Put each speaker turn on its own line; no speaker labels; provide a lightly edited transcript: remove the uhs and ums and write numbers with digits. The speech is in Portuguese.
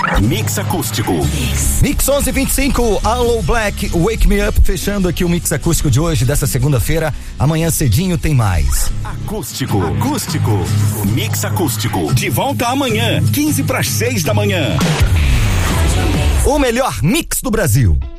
Mix Acústico.
Mix 11:25, Allo Black, Wake Me Up, fechando aqui o Mix Acústico de hoje, dessa segunda-feira. Amanhã cedinho tem mais.
Acústico. Mix Acústico. De volta amanhã, 5:45 da manhã.
O melhor mix do Brasil.